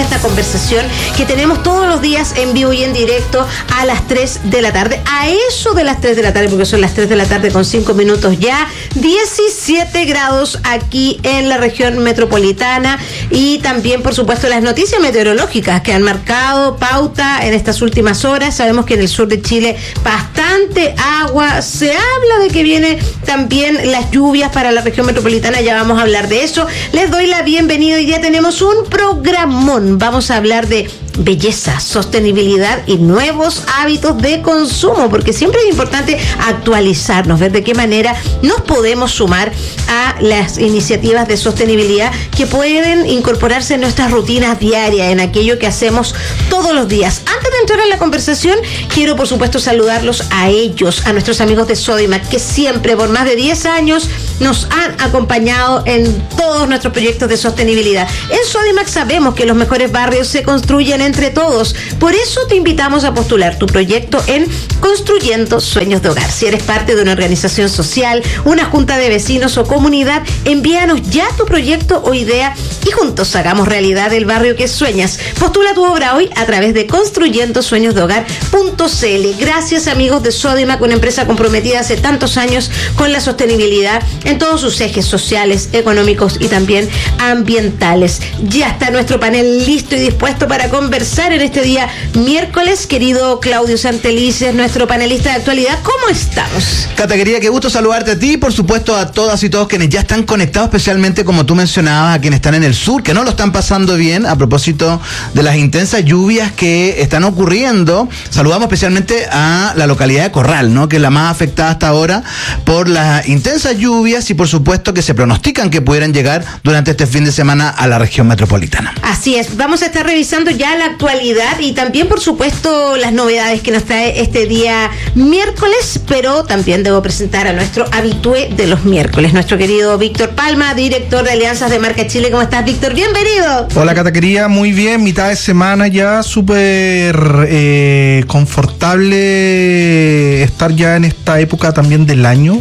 esta conversación que tenemos todos los días en vivo y en directo a las 3 de la tarde. A eso de las 3 de la tarde, porque son las 3 de la tarde con 5 minutos ya. 17 grados aquí en la región metropolitana y también, por supuesto, las noticias meteorológicas que han marcado pauta en estas últimas horas. Sabemos que en el sur de Chile bastante agua. Se habla de que viene también las lluvias para la región metropolitana. Ya vamos a hablar de eso. Les doy la bienvenida y ya tenemos un programón. Vamos a hablar de belleza, sostenibilidad y nuevos hábitos de consumo, porque siempre es importante actualizarnos, ver de qué manera nos podemos sumar a las iniciativas de sostenibilidad que pueden incorporarse en nuestras rutinas diarias, en aquello que hacemos todos los días. Antes de entrar en la conversación, quiero por supuesto saludarlos a ellos, a nuestros amigos de Sodimac, que siempre por más de 10 años nos han acompañado en todos nuestros proyectos de sostenibilidad. En Sodimac sabemos que los mejores barrios se construyen entre todos. Por eso te invitamos a postular tu proyecto en Construyendo Sueños de Hogar. Si eres parte de una organización social, una junta de vecinos o comunidad, envíanos ya tu proyecto o idea y juntos hagamos realidad el barrio que sueñas. Postula tu obra hoy a través de construyendosueñosdehogar.cl. Gracias, amigos de Sodimac, una empresa comprometida hace tantos años con la sostenibilidad en todos sus ejes sociales, económicos y también ambientales. Ya está nuestro panel listo y dispuesto para conversar en este día miércoles. Querido Claudio Santelices, nuestro panelista de actualidad, ¿cómo estamos? Cata, querida, qué gusto saludarte a ti y por supuesto a todas y todos quienes ya están conectados, especialmente como tú mencionabas, a quienes están en el sur, que no lo están pasando bien a propósito de las intensas lluvias que están ocurriendo. Saludamos especialmente a la localidad de Corral, ¿no?, que es la más afectada hasta ahora por las intensas lluvias y por supuesto que se pronostican que pudieran llegar durante este fin de semana a la región metropolitana. Así es, vamos a estar revisando ya la actualidad y también por supuesto las novedades que nos trae este día miércoles, pero también debo presentar a nuestro habitué de los miércoles, nuestro querido Víctor Palma, director de Alianzas de Marca Chile. ¿Cómo estás, Víctor? Bienvenido. Hola, Cata, querida, muy bien, mitad de semana ya, súper confortable estar ya en esta época también del año.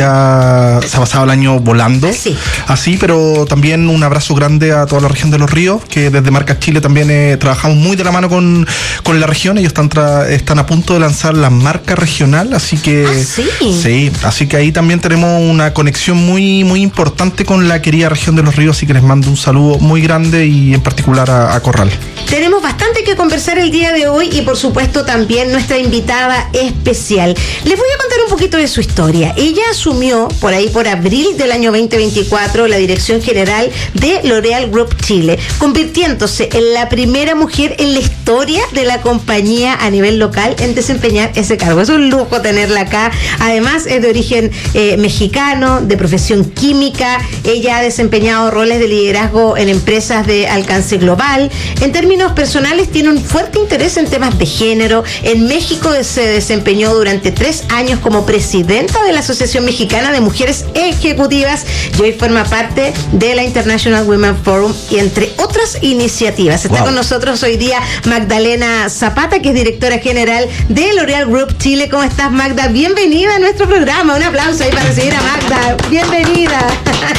Ya se ha pasado el año volando. Sí. Así, pero también un abrazo grande a toda la región de Los Ríos, que desde Marca Chile también trabajamos muy de la mano con la región. Ellos están a punto de lanzar la marca regional, así que sí, así que ahí también tenemos una conexión muy muy importante con la querida región de Los Ríos, así que les mando un saludo muy grande y en particular a Corral. Tenemos bastante que conversar el día de hoy y por supuesto también nuestra invitada especial. Les voy a contar un poquito de su historia. Ella asumió por abril del año 2024 la dirección general de L'Oréal Group Chile, convirtiéndose en la primera mujer en la historia de la compañía a nivel local en desempeñar ese cargo. Es un lujo tenerla acá. Además es de origen mexicano, de profesión química. Ella ha desempeñado roles de liderazgo en empresas de alcance global. En términos personales tiene un fuerte interés en temas de género. En México se desempeñó durante 3 años como presidenta de la Asociación Mexicana de Mujeres Ejecutivas y hoy forma parte de la International Women Forum y entre otras iniciativas. Está con nosotros hoy día Magdalena Zapata, que es directora general de L'Oréal Group Chile. ¿Cómo estás, Magda? Bienvenida a nuestro programa. Un aplauso ahí para recibir a Magda. Bienvenida.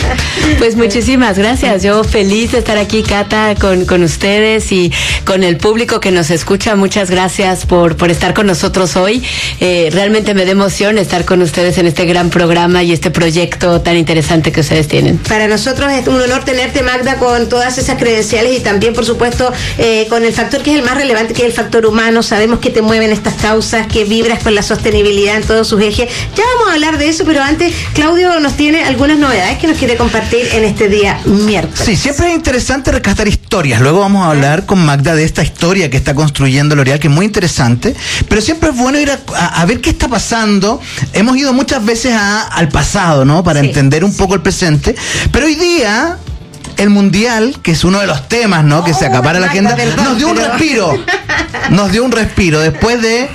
Pues muchísimas gracias. Yo feliz de estar aquí, Cata, con ustedes y con el público que nos escucha. Muchas gracias por estar con nosotros hoy. Realmente me da emoción estar con ustedes en este gran programa y este proyecto tan interesante que ustedes tienen. Para nosotros es un honor tenerte, Magda, con todas esas credenciales y también, por supuesto, con el factor que es el más relevante, que es el factor humano. Sabemos que te mueven estas causas, que vibras con la sostenibilidad en todos sus ejes. Ya vamos a hablar de eso, pero antes, Claudio nos tiene algunas novedades que nos quiere compartir en este día miércoles. Sí, siempre es interesante rescatar historias. Luego vamos a hablar con Magda de esta historia que está construyendo L'Oréal, que es muy interesante, pero siempre es bueno ir a ver qué está pasando. Hemos ido muchas veces al pasado, ¿no?, para entender un poco el presente, pero hoy día el Mundial, que es uno de los temas, ¿no?, que se acapara la agenda, nos dio un respiro. Nos dio un respiro después de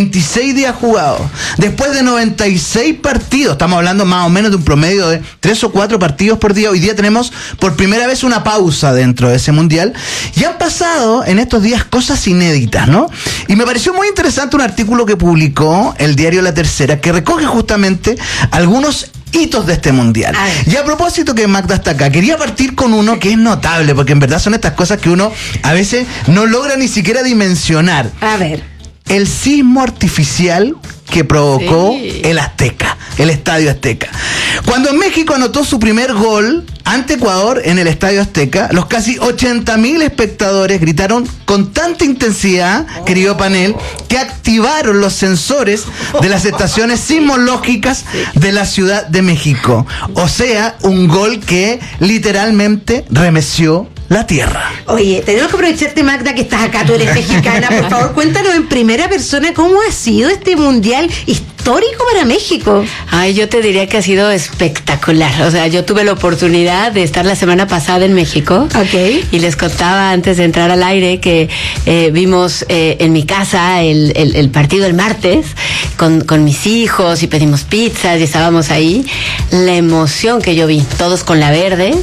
26 días jugados, después de 96 partidos. Estamos hablando más o menos de un promedio de 3 o 4 partidos por día. Hoy día tenemos por primera vez una pausa dentro de ese Mundial y han pasado pasado en estos días cosas inéditas, ¿no? Y me pareció muy interesante un artículo que publicó el diario La Tercera, que recoge justamente algunos hitos de este mundial. Y a propósito que Magda está acá, quería partir con uno que es notable, porque en verdad son estas cosas que uno a veces no logra ni siquiera dimensionar. A ver. El sismo artificial que provocó el Azteca, el Estadio Azteca. Cuando México anotó su primer gol ante Ecuador en el Estadio Azteca, los casi 80.000 espectadores gritaron con tanta intensidad, querido panel, que activaron los sensores de las estaciones sismológicas de la Ciudad de México. O sea, un gol que literalmente remeció la tierra. Oye, tenemos que aprovecharte, Magda, que estás acá, tú eres mexicana. Por favor, cuéntanos en primera persona cómo ha sido este mundial histórico para México. Ay, yo te diría que ha sido espectacular. O sea, yo tuve la oportunidad de estar la semana pasada en México. Ok. Y les contaba antes de entrar al aire que vimos en mi casa el partido el martes con mis hijos y pedimos pizzas y estábamos ahí. La emoción que yo vi, todos con la verde.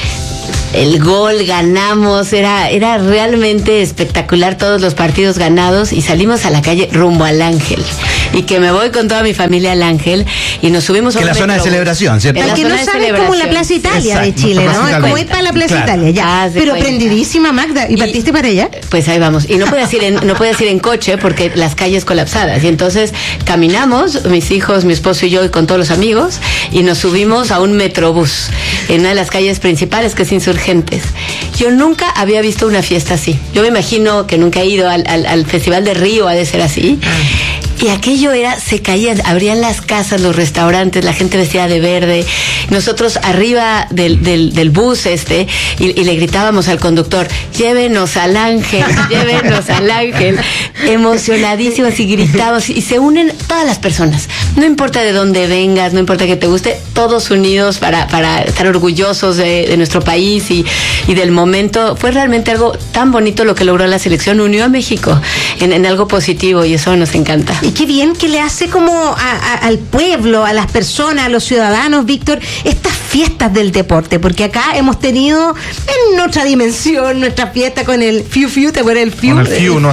El gol, ganamos, era realmente espectacular, todos los partidos ganados, y salimos a la calle rumbo al Ángel. Y que me voy con toda mi familia al Ángel y nos subimos a un metro. Que la zona de celebración, ¿cierto? El que no sabe es como la Plaza Italia de Chile, ¿no? Es como ir para la Plaza Italia, ya. Pero prendidísima, Magda. ¿Y partiste para allá? Pues ahí vamos. Y no puedes ir en coche porque las calles colapsadas. Y entonces caminamos, mis hijos, mi esposo y yo, y con todos los amigos, y nos subimos a un metrobús en una de las calles principales, que es Insurgentes. Yo nunca había visto una fiesta así. Yo me imagino que nunca he ido al Festival de Río, ha de ser así. Y aquello se caían, abrían las casas, los restaurantes, la gente vestida de verde. Nosotros arriba del bus y le gritábamos al conductor, llévenos al Ángel, llévenos al Ángel. Emocionadísimos y gritamos. Y se unen todas las personas. No importa de dónde vengas, no importa que te guste, todos unidos para estar orgullosos de nuestro país y del momento. Fue realmente algo tan bonito lo que logró la selección. Unió a México en algo positivo y eso nos encanta. Y qué bien que le hace como al pueblo, a las personas, a los ciudadanos, Víctor, estas fiestas del deporte, porque acá hemos tenido en otra dimensión nuestra fiesta con el Fiu Fiu, ¿te acuerdas del Fiu? Con el Fiu,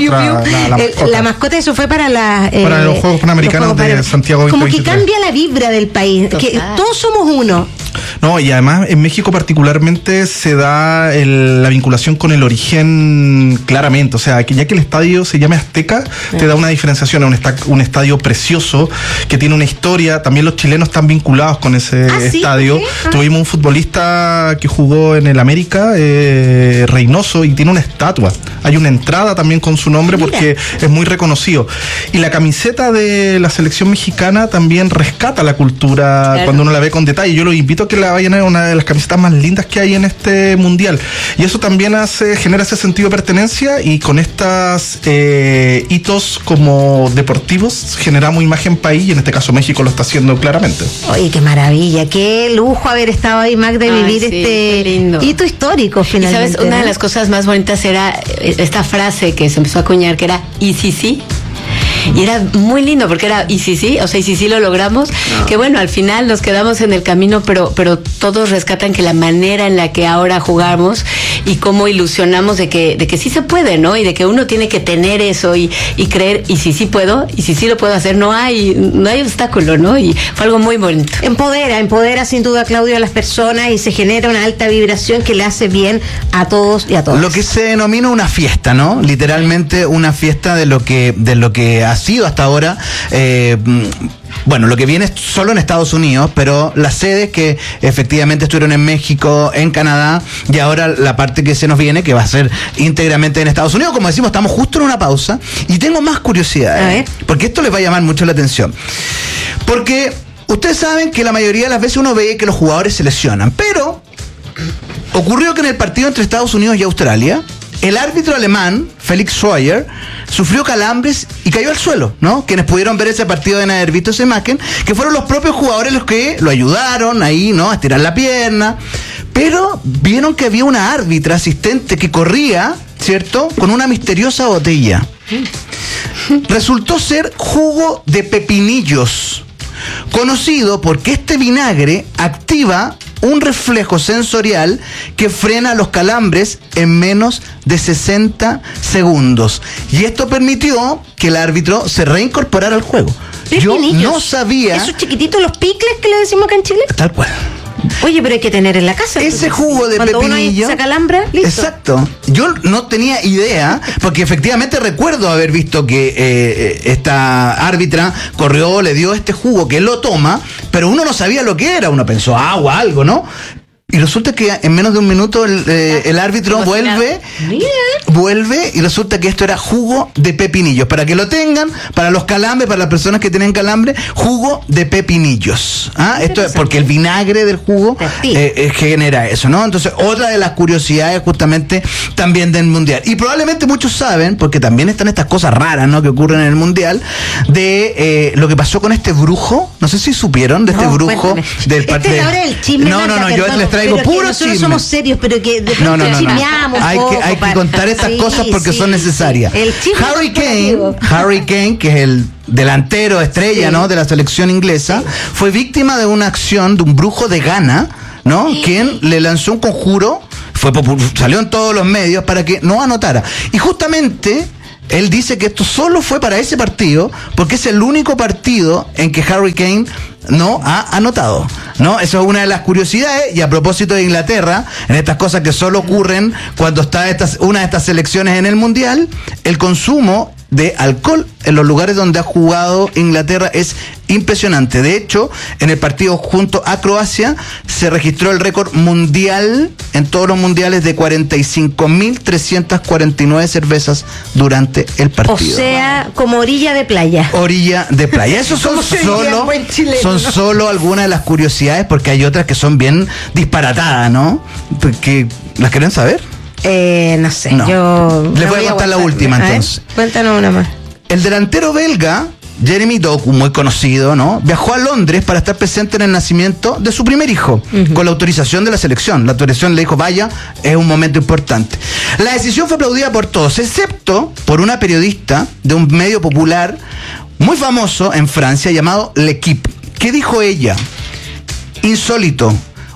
la mascota, eso fue para los Juegos Panamericanos de Santiago 2023. Como que cambia la vibra del país, que todos somos uno. No, y además en México particularmente se da la vinculación con el origen claramente, o sea, que ya que el estadio se llame Azteca, te da una diferenciación, un estadio precioso que tiene una historia. También los chilenos están vinculados con ese estadio. ¿Sí? Tuvimos un futbolista que jugó en el América, Reynoso, y tiene una estatua. Hay una entrada también con su nombre porque es muy reconocido. Y la camiseta de la selección mexicana también rescata la cultura cuando uno la ve con detalle. Yo los invito a que la vayan a ver, una de las camisetas más lindas que hay en este mundial. Y eso también genera ese sentido de pertenencia, y con estas hitos como deportivos generamos imagen país, y en este caso México lo está haciendo claramente. Oye, qué maravilla, qué lujo haber estado ahí, Magda, y vivir este hito histórico finalmente. Y sabes, una de las cosas más bonitas era esta frase que se empezó a acuñar, que era ¿y si sí? Y era muy lindo porque era ¿y si sí? O sea, ¿y si sí lo logramos? No. Que bueno, al final nos quedamos en el camino, pero todos rescatan que la manera en la que ahora jugamos y cómo ilusionamos de que sí se puede, ¿no? Y de que uno tiene que tener eso y creer, y si sí puedo, y si sí lo puedo hacer, no hay obstáculo, ¿no? Y fue algo muy bonito. Empodera sin duda, Claudio, a las personas, y se genera una alta vibración que le hace bien a todos y a todas. Lo que se denomina una fiesta, ¿no? Literalmente una fiesta de lo que ha sido hasta ahora. Bueno, lo que viene es solo en Estados Unidos, pero las sedes que efectivamente estuvieron en México, en Canadá, y ahora la parte que se nos viene, que va a ser íntegramente en Estados Unidos. Como decimos, estamos justo en una pausa y tengo más curiosidades, porque esto les va a llamar mucho la atención. Porque ustedes saben que la mayoría de las veces uno ve que los jugadores se lesionan, pero ocurrió que en el partido entre Estados Unidos y Australia, el árbitro alemán, Felix Scheuer, sufrió calambres y cayó al suelo, ¿no? Quienes pudieron ver ese partido deben haber visto esa imagen, que fueron los propios jugadores los que lo ayudaron ahí, ¿no? A estirar la pierna. Pero vieron que había una árbitra asistente que corría, ¿cierto?, con una misteriosa botella. Resultó ser jugo de pepinillos, conocido porque este vinagre activa un reflejo sensorial que frena los calambres en menos de 60 segundos. Y esto permitió que el árbitro se reincorporara al juego. Yo no sabía... Esos chiquititos, los picles que le decimos acá en Chile. Tal cual. Oye, pero hay que tener en la casa. Ese jugo de cuando pepinillo. Uno se calambra, listo. Exacto. Yo no tenía idea, porque efectivamente recuerdo haber visto que esta árbitra corrió, le dio este jugo que él lo toma, pero uno no sabía lo que era. Uno pensó agua, algo, ¿no? Y resulta que en menos de un minuto el árbitro vuelve y resulta que esto era jugo de pepinillos. Para que lo tengan, para los calambres, para las personas que tienen calambre, jugo de pepinillos. Esto es porque el vinagre del jugo genera eso, ¿no? Entonces, otra de las curiosidades justamente también del Mundial. Y probablemente muchos saben, porque también están estas cosas raras, ¿no?, que ocurren en el Mundial, de lo que pasó con este brujo. No sé si supieron de este brujo del partido. Es la hora del chisme. No, yo les traigo puro nosotros chisme. Somos serios, pero que de pronto chismeamos. Hay que contar estas cosas porque son necesarias. Harry Kane, que es el delantero estrella, ¿no?, de la selección inglesa, fue víctima de una acción de un brujo de Ghana, ¿no?, quien le lanzó un conjuro, salió en todos los medios para que no anotara. Y justamente él dice que esto solo fue para ese partido, porque es el único partido en que Harry Kane no ha anotado, ¿no? Eso es una de las curiosidades. Y a propósito de Inglaterra, en estas cosas que solo ocurren cuando está una de estas selecciones en el Mundial, el consumo de alcohol en los lugares donde ha jugado Inglaterra es impresionante. De hecho, en el partido junto a Croacia se registró el récord mundial en todos los mundiales de 45.349 cervezas durante el partido. O sea, como orilla de playa. Orilla de playa. Eso son solo algunas de las curiosidades, porque hay otras que son bien disparatadas, ¿no? Porque, ¿las quieren saber? No sé, no. Yo... Les voy a contar la última, entonces. Cuéntanos una más. El delantero belga, Jeremy Doku, muy conocido, ¿no?, viajó a Londres para estar presente en el nacimiento de su primer hijo, con la autorización de la selección. La autorización le dijo, vaya, es un momento importante. La decisión fue aplaudida por todos, excepto por una periodista de un medio popular muy famoso en Francia llamado L'Equipe. ¿Qué dijo ella? Insólito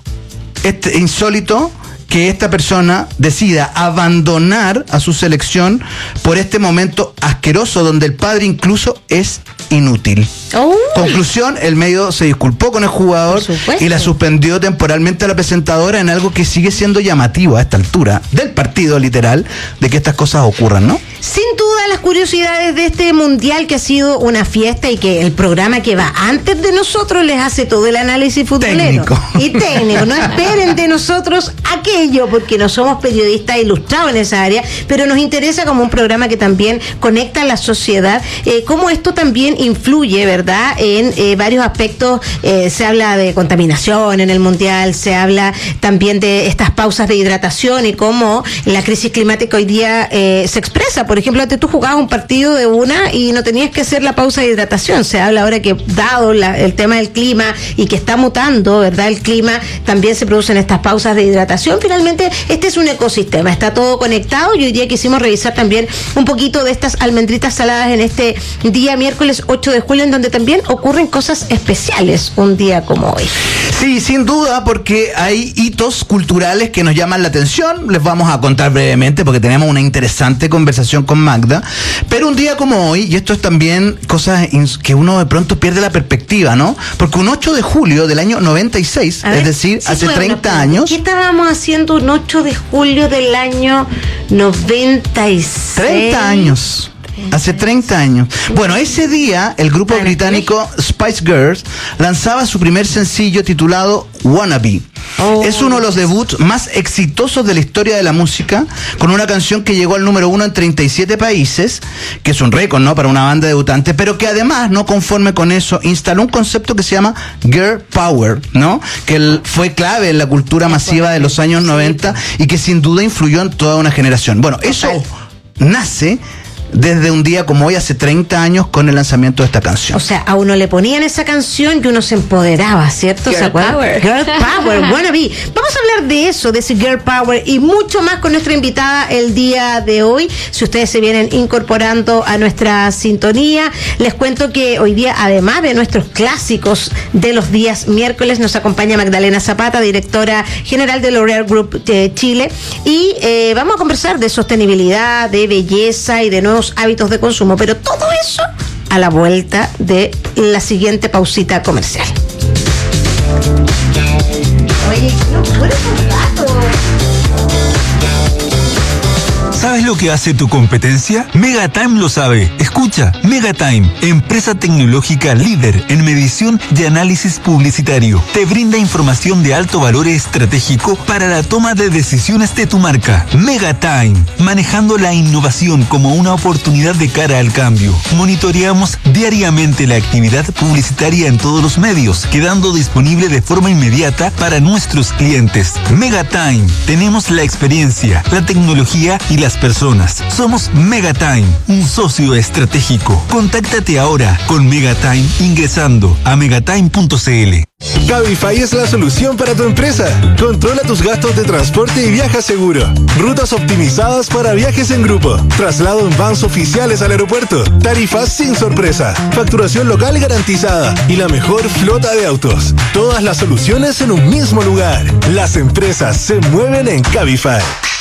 que esta persona decida abandonar a su selección por este momento asqueroso donde el padre incluso es inútil. Conclusión, el medio se disculpó con el jugador y la suspendió temporalmente a la presentadora, en algo que sigue siendo llamativo a esta altura del partido, literal, de que estas cosas ocurran, ¿no? Sin duda, las curiosidades de este Mundial, que ha sido una fiesta, y que el programa que va antes de nosotros les hace todo el análisis futbolero y técnico. No esperen de nosotros aquello, porque no somos periodistas ilustrados en esa área, pero nos interesa como un programa que también conecta a la sociedad, cómo esto también influye, ¿verdad?, en varios aspectos. Se habla de contaminación en el Mundial, se habla también de estas pausas de hidratación y cómo la crisis climática hoy día se expresa. Por ejemplo, antes tú jugabas un partido de una y no tenías que hacer la pausa de hidratación. Se habla ahora que, dado el tema del clima y que está mutando, ¿verdad?, el clima, también se producen estas pausas de hidratación. Finalmente, este es un ecosistema, está todo conectado, y hoy día quisimos revisar también un poquito de estas almendritas saladas en este día miércoles 8 de julio, en donde también ocurren cosas especiales un día como hoy. Sí, sin duda, porque hay hitos culturales que nos llaman la atención. Les vamos a contar brevemente porque tenemos una interesante conversación con Magda, pero un día como hoy, y esto es también cosas que uno de pronto pierde la perspectiva, ¿no? Porque un 8 de julio del año 96, es decir, hace 30 años... ¿Qué estábamos haciendo un 8 de julio del año 96? 30 años. Hace 30 años. Bueno, ese día el grupo británico Spice Girls lanzaba su primer sencillo titulado Wannabe. Es uno de los debuts más exitosos de la historia de la música, con una canción que llegó al número 1 en 37 países, que es un récord, ¿no?, para una banda debutante, pero que además, no conforme con eso, instaló un concepto que se llama Girl Power, ¿no?, que fue clave en la cultura masiva de los años 90 y que sin duda influyó en toda una generación. Bueno, eso nace desde un día como hoy, hace 30 años, con el lanzamiento de esta canción. O sea, a uno le ponían esa canción y uno se empoderaba, ¿cierto? Girl ¿Se acuerdan? Power. Girl Power, wannabe. Vamos a hablar de eso, de ese Girl Power y mucho más con nuestra invitada el día de hoy. Si ustedes se vienen incorporando a nuestra sintonía, les cuento que hoy día, además de nuestros clásicos de los días miércoles, nos acompaña Magdalena Zapata, directora general de L'Oréal Group Chile, y vamos a conversar de sostenibilidad, de belleza y de nuevos hábitos de consumo, pero todo eso a la vuelta de la siguiente pausita comercial. Oye, no puedes un rato. ¿Sabes lo que hace tu competencia? Megatime lo sabe. Escucha, Megatime, empresa tecnológica líder en medición y análisis publicitario. Te brinda información de alto valor estratégico para la toma de decisiones de tu marca. Megatime, manejando la innovación como una oportunidad de cara al cambio. Monitoreamos diariamente la actividad publicitaria en todos los medios, quedando disponible de forma inmediata para nuestros clientes. Megatime, tenemos la experiencia, la tecnología y las personas. Somos Megatime, un socio estratégico. Contáctate ahora con Megatime ingresando a megatime.cl. Cabify es la solución para tu empresa. Controla tus gastos de transporte y viaja seguro. Rutas optimizadas para viajes en grupo. Traslado en vans oficiales al aeropuerto. Tarifas sin sorpresa. Facturación local garantizada. Y la mejor flota de autos. Todas las soluciones en un mismo lugar. Las empresas se mueven en Cabify.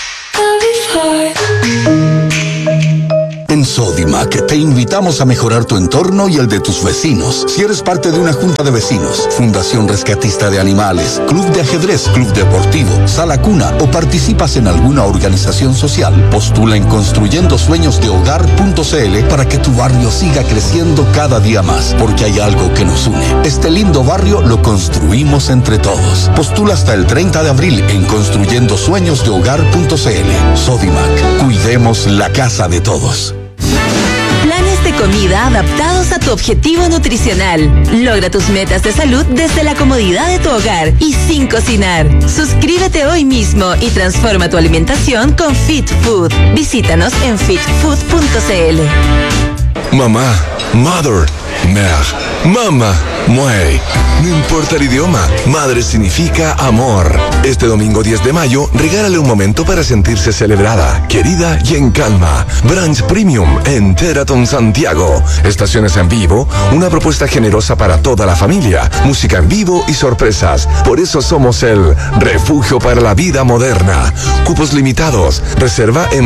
En Sodimac te invitamos a mejorar tu entorno y el de tus vecinos. Si eres parte de una junta de vecinos, fundación rescatista de animales, club de ajedrez, club deportivo, sala cuna o participas en alguna organización social, postula en construyendosueñosdehogar.cl para que tu barrio siga creciendo cada día más, porque hay algo que nos une. Este lindo barrio lo construimos entre todos. Postula hasta el 30 de abril en construyendosueñosdehogar.cl. Sodimac, cuidemos la casa de todos. Planes de comida adaptados a tu objetivo nutricional. Logra tus metas de salud desde la comodidad de tu hogar y sin cocinar. Suscríbete hoy mismo y transforma tu alimentación con Fit Food. Visítanos en fitfood.cl. Mamá, mother, mère, mama, muey. No importa el idioma, madre significa amor. Este domingo 10 de mayo, regálale un momento para sentirse celebrada, querida y en calma. Brunch Premium en Teraton Santiago. Estaciones en vivo, una propuesta generosa para toda la familia, música en vivo y sorpresas. Por eso somos el refugio para la vida moderna. Cupos limitados. Reserva en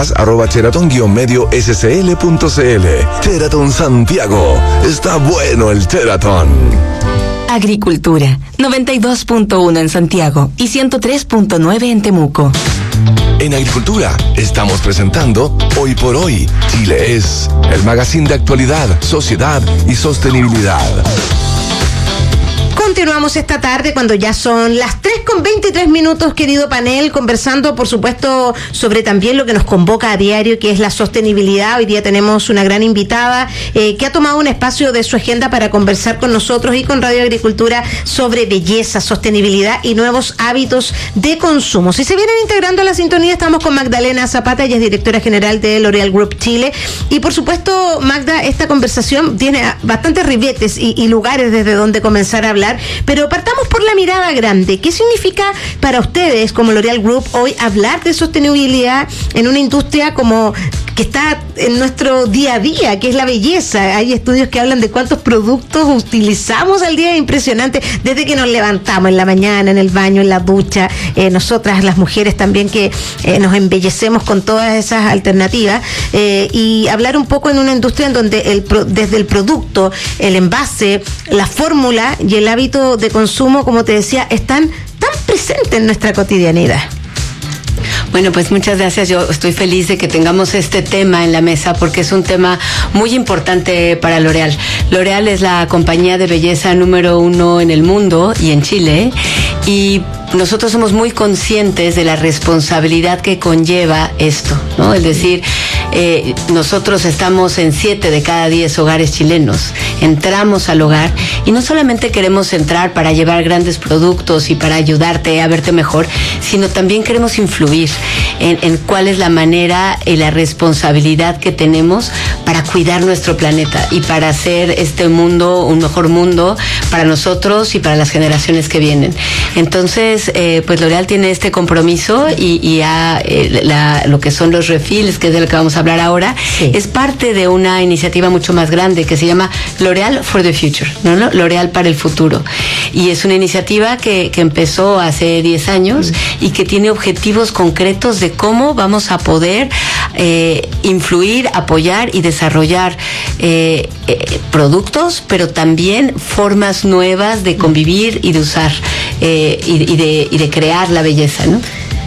panoramas@teraton-medio-scl.cl. Teraton Santiago. Está bueno el Teraton. Agricultura, 92.1 en Santiago y 103.9 en Temuco. En Agricultura estamos presentando Hoy por Hoy. Chile es el magazine de actualidad, sociedad y sostenibilidad. Continuamos esta tarde cuando ya son las 3:23, querido panel, conversando, por supuesto, sobre también lo que nos convoca a diario, que es la sostenibilidad. Hoy día tenemos una gran invitada que ha tomado un espacio de su agenda para conversar con nosotros y con Radio Agricultura sobre belleza, sostenibilidad y nuevos hábitos de consumo. Si se vienen integrando a la sintonía, estamos con Magdalena Zapata, ella es directora general de L'Oréal Group Chile. Y por supuesto, Magda, esta conversación tiene bastantes ribetes y lugares desde donde comenzar a hablar. Pero partamos por la mirada grande. ¿Qué significa para ustedes como L'Oréal Group hoy hablar de sostenibilidad en una industria como que está en nuestro día a día, que es la belleza? Hay estudios que hablan de cuántos productos utilizamos al día, impresionante, desde que nos levantamos en la mañana, en el baño, en la ducha, nosotras las mujeres también que nos embellecemos con todas esas alternativas, y hablar un poco en una industria en donde desde el producto, el envase, la fórmula y el hábito de consumo, como te decía, están tan presentes en nuestra cotidianidad. Bueno, pues muchas gracias. Yo estoy feliz de que tengamos este tema en la mesa porque es un tema muy importante para L'Oréal. L'Oréal es la compañía de belleza número 1 en el mundo y en Chile, y nosotros somos muy conscientes de la responsabilidad que conlleva esto, ¿no? Es decir, Nosotros estamos en 7 de cada 10 hogares chilenos. Entramos al hogar y no solamente queremos entrar para llevar grandes productos y para ayudarte a verte mejor, sino también queremos influir en cuál es la manera y la responsabilidad que tenemos para cuidar nuestro planeta y para hacer este mundo un mejor mundo para nosotros y para las generaciones que vienen. Entonces, pues L'Oréal tiene este compromiso y lo que son los refills, que es de lo que vamos a hablar ahora, sí, es parte de una iniciativa mucho más grande que se llama L'Oréal for the Future, ¿no? L'Oréal para el futuro. Y es una iniciativa que empezó hace 10 años y que tiene objetivos concretos de cómo vamos a poder influir, apoyar y desarrollar productos, pero también formas nuevas de convivir y de usar y de crear la belleza, ¿no?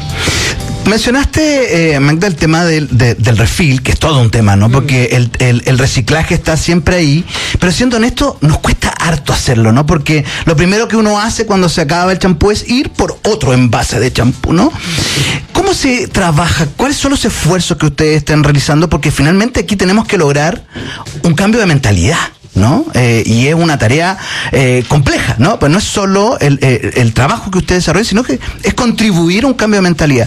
Mencionaste, Magda, el tema del refill, que es todo un tema, ¿no? Porque el reciclaje está siempre ahí, pero siendo honesto, nos cuesta harto hacerlo, ¿no? Porque lo primero que uno hace cuando se acaba el champú es ir por otro envase de champú, ¿no? ¿Cómo se trabaja? ¿Cuáles son los esfuerzos que ustedes están realizando? Porque finalmente aquí tenemos que lograr un cambio de mentalidad, ¿no? Y es una tarea compleja, ¿no? Pues no es solo el trabajo que ustedes desarrollan, sino que es contribuir a un cambio de mentalidad.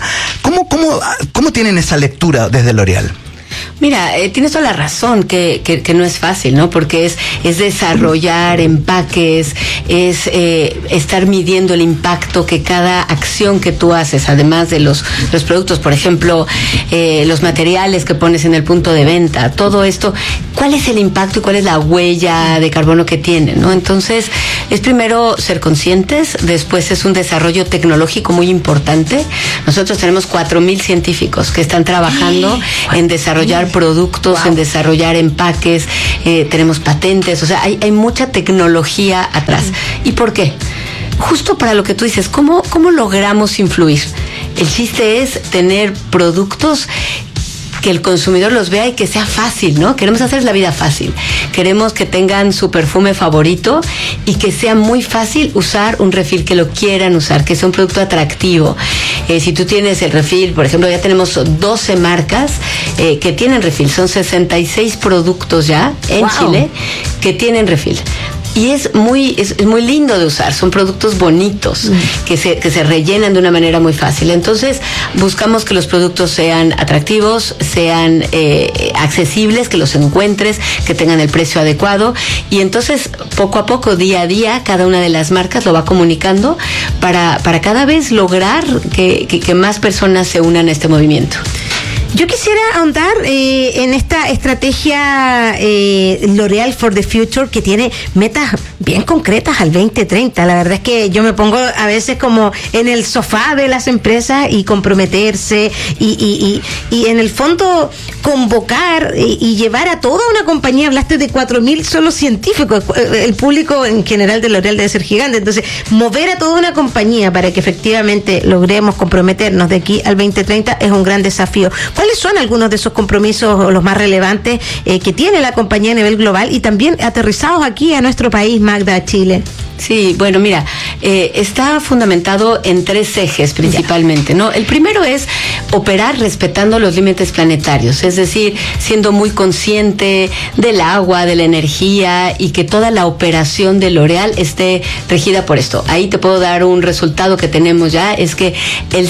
¿Cómo tienen esa lectura desde L'Oréal? Mira, tienes toda la razón que no es fácil, ¿no? Porque es desarrollar empaques, es estar midiendo el impacto que cada acción que tú haces, además de los productos, por ejemplo, los materiales que pones en el punto de venta, todo esto, ¿cuál es el impacto y cuál es la huella de carbono que tiene, ¿no? Entonces, es primero ser conscientes, después es un desarrollo tecnológico muy importante. Nosotros tenemos 4,000 científicos que están trabajando en desarrollar productos, en desarrollar empaques, tenemos patentes, o sea, hay mucha tecnología atrás. ¿Y por qué? Justo para lo que tú dices, ¿cómo logramos influir? El chiste es tener productos que el consumidor los vea y que sea fácil, ¿no? Queremos hacer la vida fácil. Queremos que tengan su perfume favorito y que sea muy fácil usar un refill, que lo quieran usar, que sea un producto atractivo. Si tú tienes el refill, por ejemplo, ya tenemos 12 marcas que tienen refill. Son 66 productos ya en Chile que tienen refill. Y es muy lindo de usar, son productos bonitos que se rellenan de una manera muy fácil. Entonces buscamos que los productos sean atractivos, sean accesibles, que los encuentres, que tengan el precio adecuado, y entonces poco a poco, día a día, cada una de las marcas lo va comunicando para cada vez lograr que más personas se unan a este movimiento. Yo quisiera ahondar en esta estrategia L'Oréal for the Future, que tiene metas bien concretas al 2030. La verdad es que yo me pongo a veces como en el sofá de las empresas y comprometerse y en el fondo convocar y llevar a toda una compañía. Hablaste de 4,000 solo científicos, el público en general de L'Oréal debe ser gigante. Entonces, mover a toda una compañía para que efectivamente logremos comprometernos de aquí al 2030 es un gran desafío. ¿Cuáles son algunos de esos compromisos, los más relevantes que tiene la compañía a nivel global y también aterrizados aquí a nuestro país, Magda, a Chile? Sí, bueno, mira, está fundamentado en 3 ejes principalmente, ¿no? El primero es operar respetando los límites planetarios, es decir, siendo muy consciente del agua, de la energía, y que toda la operación de L'Oréal esté regida por esto. Ahí te puedo dar un resultado que tenemos ya, es que el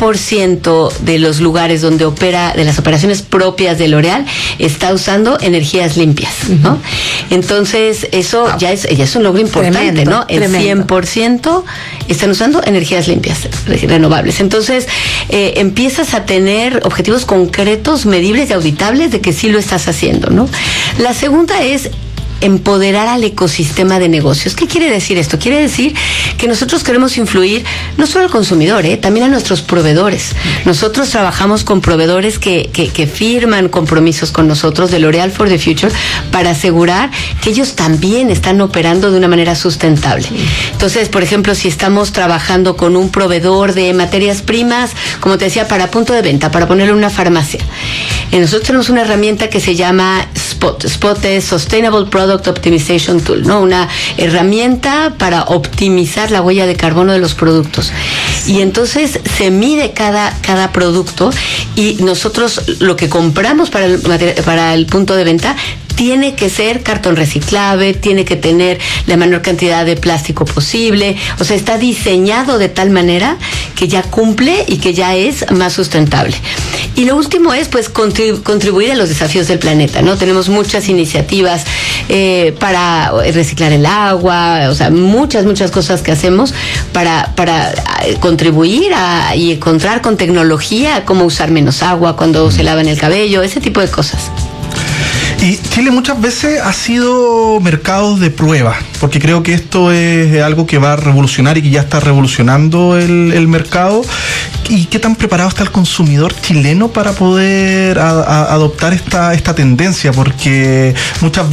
100% de los lugares donde opera, de las operaciones propias de L'Oréal, está usando energías limpias, ¿no? Entonces, eso ya es un logro importante, ¿no? El 100% están usando energías limpias, renovables. Entonces, empiezas a tener objetivos concretos, medibles y auditables de que sí lo estás haciendo, ¿no? La segunda es empoderar al ecosistema de negocios. ¿Qué quiere decir esto? Quiere decir que nosotros queremos influir no solo al consumidor, también a nuestros proveedores. Nosotros trabajamos con proveedores que firman compromisos con nosotros de L'Oréal for the Future para asegurar que ellos también están operando de una manera sustentable. Entonces, por ejemplo, si estamos trabajando con un proveedor de materias primas, como te decía, para punto de venta, para ponerlo en una farmacia, nosotros tenemos una herramienta que se llama SPOT. SPOT es Sustainable Product Optimization Tool, ¿no? Una herramienta para optimizar la huella de carbono de los productos. Y entonces se mide cada producto, y nosotros lo que compramos para el punto de venta tiene que ser cartón reciclable, tiene que tener la menor cantidad de plástico posible, o sea, está diseñado de tal manera que ya cumple y que ya es más sustentable. Y lo último es, pues, contribuir a los desafíos del planeta, ¿no? Tenemos muchas iniciativas para reciclar el agua, o sea, muchas cosas que hacemos para contribuir y encontrar con tecnología cómo usar menos agua cuando se lavan el cabello, ese tipo de cosas. Y Chile muchas veces ha sido mercado de prueba, porque creo que esto es algo que va a revolucionar y que ya está revolucionando el mercado. ¿Y qué tan preparado está el consumidor chileno para poder adoptar esta tendencia? Porque muchas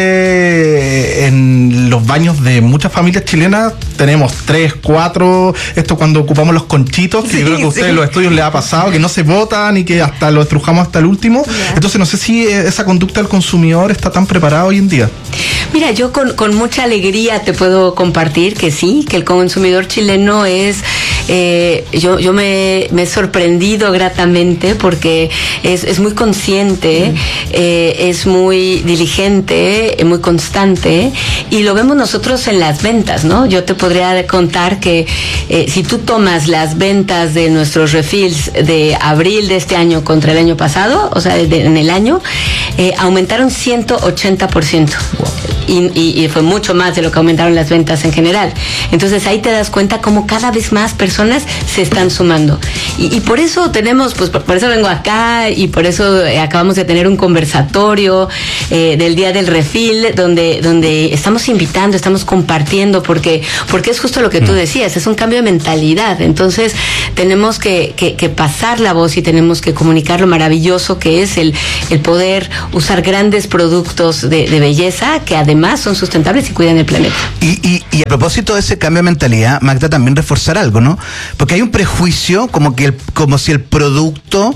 veces en los baños de muchas familias chilenas tenemos 3, 4, esto cuando ocupamos los conchitos, que yo creo que a ustedes en los estudios les ha pasado, que no se botan y que hasta lo estrujamos hasta el último. Yeah. Entonces no sé si esa conducta del consumidor está tan preparado hoy en día. Mira, yo con mucha alegría te puedo compartir que sí, que el consumidor chileno es... yo me he sorprendido gratamente porque es muy consciente, es muy diligente, muy constante, y lo vemos nosotros en las ventas, ¿no? Yo te podría contar que si tú tomas las ventas de nuestros refills de abril de este año contra el año pasado, o sea, en el año, aumentaron 180%. Wow. Y fue mucho más de lo que aumentaron las ventas en general. Entonces ahí te das cuenta cómo cada vez más personas se están sumando. Y por eso tenemos, pues por eso vengo acá, y por eso acabamos de tener un conversatorio del Día del Refill, donde estamos invitando, estamos compartiendo, porque es justo lo que tú decías, es un cambio de mentalidad. Entonces tenemos que pasar la voz y tenemos que comunicar lo maravilloso que es el poder usar grandes productos de belleza que además son sustentables y cuidan el planeta. Y a propósito de ese cambio de mentalidad, Magda, también reforzar algo, ¿no? Porque hay un prejuicio como si el producto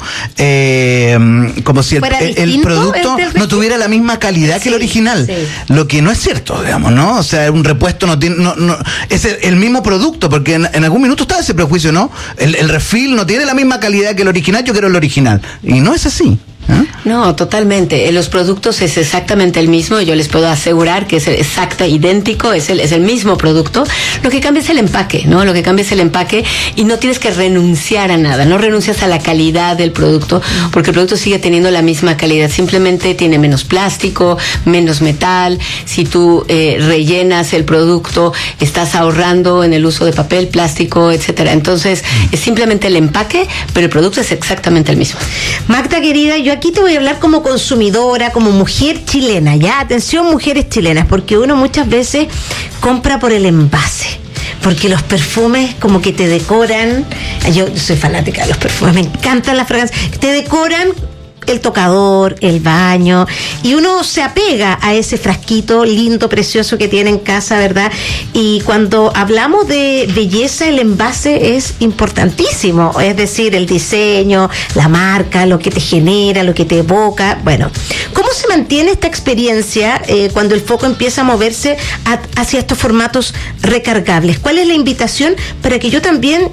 no tuviera la misma calidad que el original, lo que no es cierto, digamos, ¿no? O sea, un repuesto no tiene, no es el mismo producto, porque en algún minuto está ese prejuicio, ¿no? El refill no tiene la misma calidad que el original, yo quiero el original, y no es así. No, totalmente. Los productos es exactamente el mismo, y yo les puedo asegurar que es idéntico, es el mismo producto. Lo que cambia es el empaque, ¿no? Lo que cambia es el empaque, y no tienes que renunciar a nada, no renuncias a la calidad del producto, porque el producto sigue teniendo la misma calidad, simplemente tiene menos plástico, menos metal. Si tú rellenas el producto, estás ahorrando en el uso de papel, plástico, etcétera. Entonces, es simplemente el empaque, pero el producto es exactamente el mismo. Magda, querida, yo aquí te voy a hablar como consumidora, como mujer chilena, ya, atención mujeres chilenas, porque uno muchas veces compra por el envase, porque los perfumes como que te decoran. Yo soy fanática de los perfumes, me encantan las fragancias, te decoran el tocador, el baño, y uno se apega a ese frasquito lindo, precioso que tiene en casa, ¿verdad? Y cuando hablamos de belleza, el envase es importantísimo, es decir, el diseño, la marca, lo que te genera, lo que te evoca. Bueno, ¿cómo se mantiene esta experiencia cuando el foco empieza a moverse hacia estos formatos recargables? ¿Cuál es la invitación para que yo también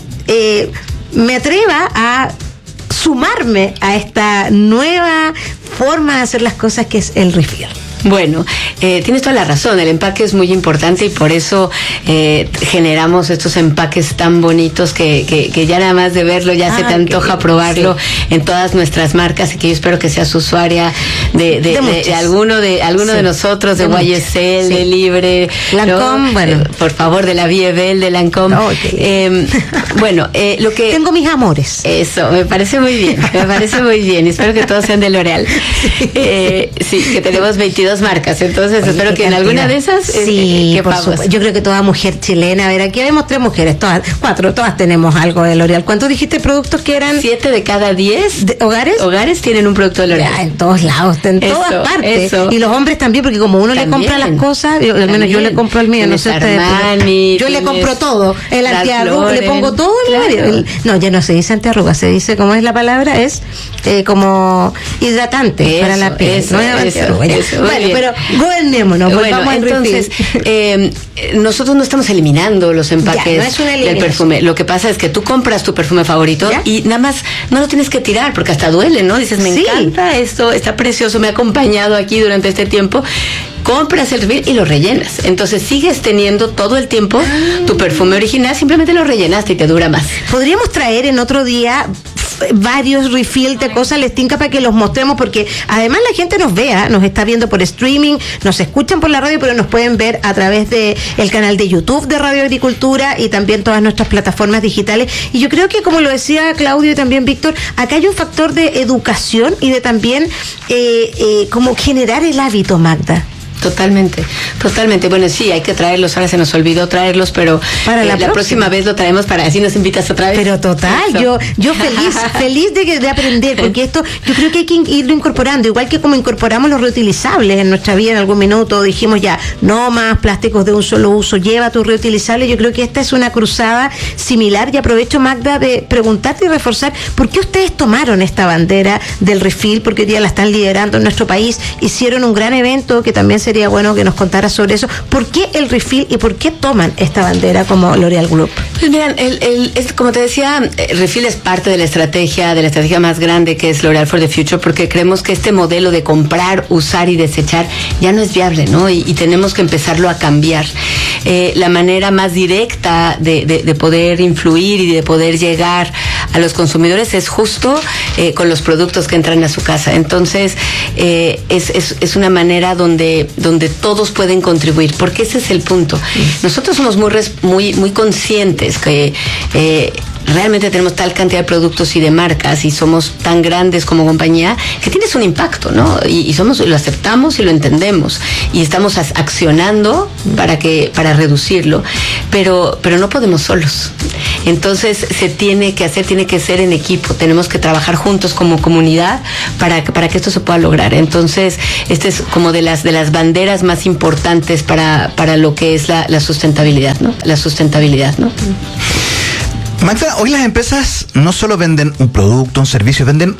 me atreva a sumarme a esta nueva forma de hacer las cosas, que es el refill? Bueno, tienes toda la razón, el empaque es muy importante, y por eso generamos estos empaques tan bonitos que ya nada más de verlo ya se te antoja probarlo, sí, en todas nuestras marcas, y que yo espero que seas usuaria de alguno de nosotros, de YSL, de Libre, Lancôme, ¿no? Bueno, por favor, de la Viebel, de Lancôme. Bueno, lo que... Tengo mis amores. Eso, me parece muy bien, espero que todos sean de L'Oréal. Sí, que tenemos 22 2 marcas, entonces espero que en alguna de esas sí, yo creo que toda mujer chilena, a ver, aquí vemos 3 mujeres, 4, todas tenemos algo de L'Oréal. ¿Cuántos dijiste productos que eran? 7 de cada 10 hogares tienen un producto de L'Oréal. En todos lados, en todas partes. Y los hombres también, porque como uno le compra las cosas, al menos yo le compro el mío, no sé ustedes. Yo le compro todo, el antiarruga, le pongo todo en el no, ya no se dice antiarruga, se dice, ¿cómo es la palabra? Es como hidratante para la piel. Bueno, pero gobernémonos. Bueno, entonces, nosotros no estamos eliminando los empaques del perfume. Lo que pasa es que tú compras tu perfume favorito y nada más no lo tienes que tirar porque hasta duele, ¿no? Dices, me encanta esto, está precioso, me ha acompañado aquí durante este tiempo. Compras el refill y lo rellenas. Entonces sigues teniendo todo el tiempo tu perfume original, simplemente lo rellenaste y te dura más. Podríamos traer en otro día varios refills de cosas, les tinca para que los mostremos, porque además la gente nos vea, nos está viendo por streaming, nos escuchan por la radio, pero nos pueden ver a través de el canal de YouTube de Radio Agricultura y también todas nuestras plataformas digitales. Y yo creo que, como lo decía Claudio y también Víctor, acá hay un factor de educación y de también como generar el hábito, Magda. Totalmente. Bueno, sí, hay que traerlos. Ahora se nos olvidó traerlos, pero para la próxima vez lo traemos para así nos invitas otra vez. Pero total, yo feliz de aprender, porque esto yo creo que hay que irlo incorporando, igual que como incorporamos los reutilizables en nuestra vida en algún minuto, dijimos ya, no más plásticos de un solo uso, lleva tu reutilizable. Yo creo que esta es una cruzada similar y aprovecho, Magda, de preguntarte y reforzar por qué ustedes tomaron esta bandera del refill, porque hoy día la están liderando en nuestro país, hicieron un gran evento que también sería bueno que nos contara sobre eso. ¿Por qué el refill y por qué toman esta bandera como L'Oréal Group? Pues miren, como te decía, el refill es parte de la estrategia más grande que es L'Oréal for the Future, porque creemos que este modelo de comprar, usar y desechar ya no es viable, ¿no? Y tenemos que empezarlo a cambiar. La manera más directa de poder influir y de poder llegar a los consumidores es justo con los productos que entran a su casa. Entonces, es una manera donde todos pueden contribuir, porque ese es el punto. Nosotros somos muy conscientes que realmente tenemos tal cantidad de productos y de marcas y somos tan grandes como compañía que tienes un impacto, ¿no? Y lo aceptamos y lo entendemos y estamos accionando para reducirlo, pero no podemos solos. Entonces tiene que ser en equipo, tenemos que trabajar juntos como comunidad para que esto se pueda lograr. Entonces, este es como de las banderas más importantes para lo que es la sustentabilidad, ¿no? Magda, hoy las empresas no solo venden un producto, un servicio, venden